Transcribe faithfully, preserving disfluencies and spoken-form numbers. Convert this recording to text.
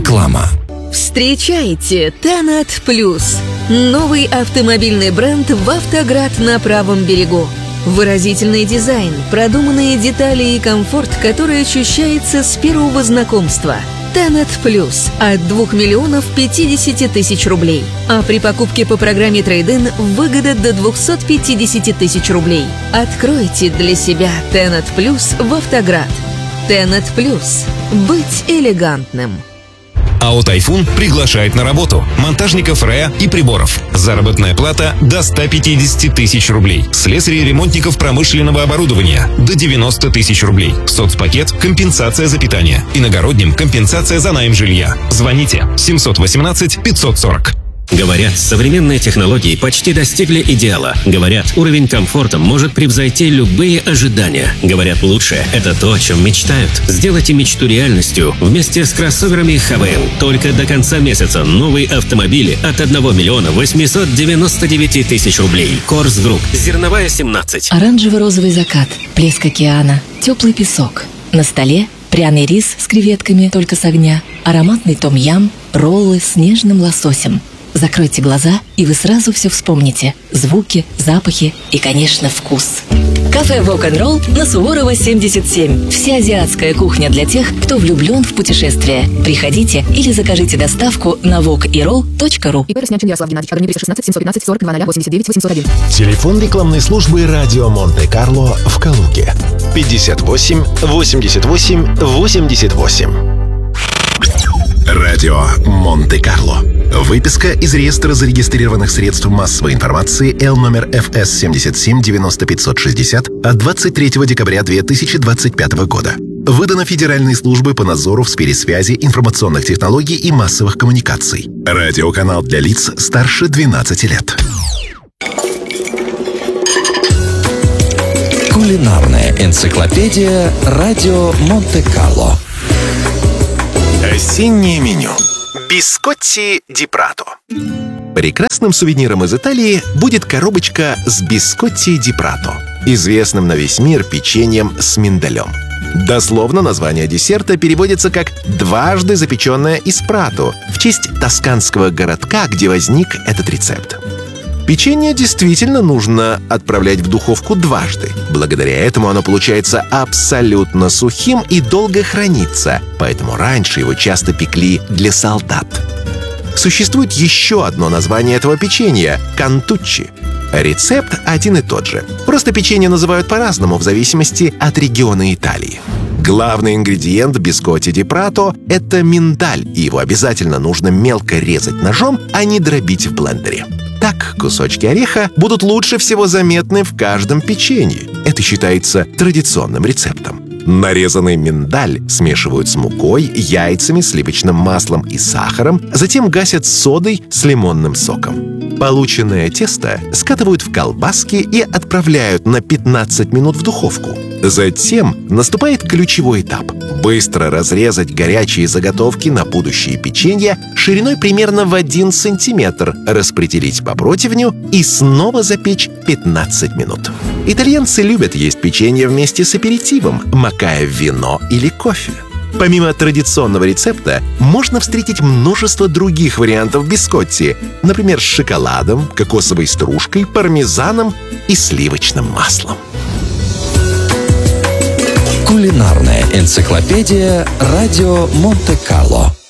Реклама. Встречайте Тенет Плюс. Новый автомобильный бренд в Автоград на правом берегу. Выразительный дизайн, продуманные детали и комфорт, который ощущается с первого знакомства. Тенет Плюс от двух миллионов пятидесяти тысяч рублей. А при покупке по программе Трейд-ин выгода до двухсот пятидесяти тысяч рублей. Откройте для себя Тенет Плюс в Автоград. Тенет Плюс. Быть элегантным. АО «Тайфун» приглашает на работу монтажников РЭА и приборов. Заработная плата до ста пятидесяти тысяч рублей. Слесарей и ремонтников промышленного оборудования до девяноста тысяч рублей. Соцпакет – компенсация за питание. Иногородним – компенсация за найм жилья. Звоните семьсот восемнадцать пятьсот сорок. Говорят, современные технологии почти достигли идеала. Говорят, уровень комфорта может превзойти любые ожидания. Говорят, лучшее – это то, о чем мечтают. Сделайте мечту реальностью вместе с кроссоверами ХВЛ. Только до конца месяца новые автомобили от одного миллиона восьмисот девяноста девяти тысяч рублей. Корс Групп. Зерновая, семнадцать. Оранжево-розовый закат, плеск океана, теплый песок. На столе пряный рис с креветками только с огня, ароматный том-ям, роллы с нежным лососем. Закройте глаза, и вы сразу все вспомните. Звуки, запахи и, конечно, вкус. Кафе Вок-н-Ролл на Суворова, семьдесят семь. Вся азиатская кухня для тех, кто влюблен в путешествия. Приходите или закажите доставку на вок и ролл точка ру. Телефон рекламной службы «Радио Монте-Карло» в Калуге. пятьдесят восемь восемьдесят восемь восемьдесят восемь. Радио Монте-Карло. Выписка из реестра зарегистрированных средств массовой информации Л номер эф эс семьдесят семь девяносто пятьсот шестьдесят от двадцать третьего декабря две тысячи двадцать пятого года. Выдано Федеральной службой по надзору в сфере связи, информационных технологий и массовых коммуникаций. Радиоканал для лиц старше двенадцати лет. Кулинарная энциклопедия «Радио Монте-Карло». Осеннее меню. Бискотти ди Прато. Прекрасным сувениром из Италии будет коробочка с бискотти ди Прато, известным на весь мир печеньем с миндалем. Дословно название десерта переводится как «дважды запеченное из Прато» в честь тосканского городка, где возник этот рецепт. Печенье действительно нужно отправлять в духовку дважды. Благодаря этому оно получается абсолютно сухим и долго хранится, поэтому раньше его часто пекли для солдат. Существует еще одно название этого печенья – кантуччи. Рецепт один и тот же. Просто печенье называют по-разному в зависимости от региона Италии. Главный ингредиент бискотти ди Прато – это миндаль, и его обязательно нужно мелко резать ножом, а не дробить в блендере. Так кусочки ореха будут лучше всего заметны в каждом печенье. Это считается традиционным рецептом. Нарезанный миндаль смешивают с мукой, яйцами, сливочным маслом и сахаром, затем гасят содой с лимонным соком. Полученное тесто скатывают в колбаски и отправляют на пятнадцать минут в духовку. Затем наступает ключевой этап – быстро разрезать горячие заготовки на будущее печенье шириной примерно в один сантиметр, распределить по противню и снова запечь пятнадцать минут. Итальянцы любят есть печенье вместе с аперитивом, макая в вино или кофе. Помимо традиционного рецепта, можно встретить множество других вариантов бискотти, например, с шоколадом, кокосовой стружкой, пармезаном и сливочным маслом. Кулинарная энциклопедия «Радио Монте-Карло».